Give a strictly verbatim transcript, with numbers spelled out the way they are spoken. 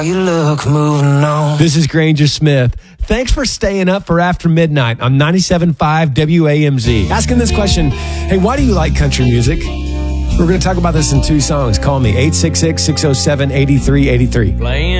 You look moving on. This is Granger Smith. Thanks for staying up for After Midnight on ninety-seven point five W A M Z. Asking this question, hey, why do you like country music? We're going to talk about this in two songs. Call me, eight six six, six oh seven, eight three eight three. Playing